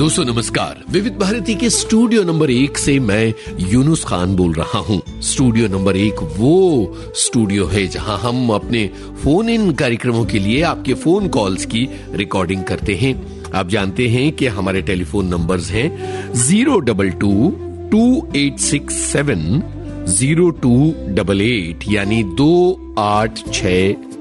दोस्तों नमस्कार। विविध भारती के स्टूडियो नंबर 1 से मैं यूनुस खान बोल रहा हूं। स्टूडियो नंबर 1 वो स्टूडियो है जहां हम अपने फोन इन कार्यक्रमों के लिए आपके फोन कॉल्स की रिकॉर्डिंग करते हैं। आप जानते हैं कि हमारे टेलीफोन नंबर्स हैं 022-2867-0288 यानी 2867